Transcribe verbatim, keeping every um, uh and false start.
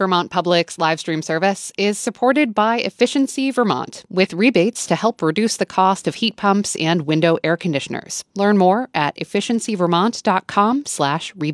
Vermont Public's live stream service is supported by Efficiency Vermont, with rebates to help reduce the cost of heat pumps and window air conditioners. Learn more at efficiency vermont dot com slash rebate.